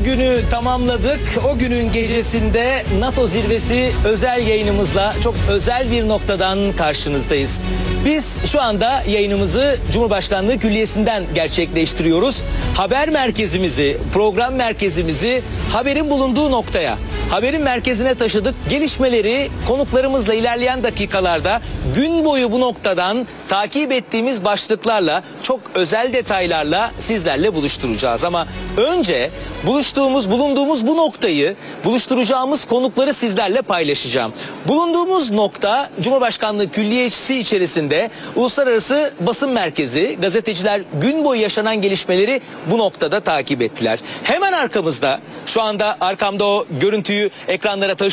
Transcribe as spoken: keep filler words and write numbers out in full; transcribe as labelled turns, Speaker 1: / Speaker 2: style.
Speaker 1: günü tamamladık. O günün gecesinde NATO zirvesi özel yayınımızla çok özel bir noktadan karşınızdayız. Biz şu anda yayınımızı Cumhurbaşkanlığı Külliyesi'nden gerçekleştiriyoruz. Haber merkezimizi, program merkezimizi haberin bulunduğu noktaya, haberin merkezine taşıdık. Gelişmeleri konuklarımızla ilerleyen dakikalarda gün boyu bu noktadan takip ettiğimiz başlıklarla, çok özel detaylarla sizlerle buluşturacağız. Ama önce buluştuğumuz, bulunduğumuz bu noktayı, buluşturacağımız konukları sizlerle paylaşacağım. Bulunduğumuz nokta Cumhurbaşkanlığı Külliyesi içerisinde uluslararası basın merkezi. Gazeteciler gün boyu yaşanan gelişmeleri bu noktada takip ettiler. Hemen arkamızda, şu anda arkamda o görüntüyü ekranlara taşıyorum.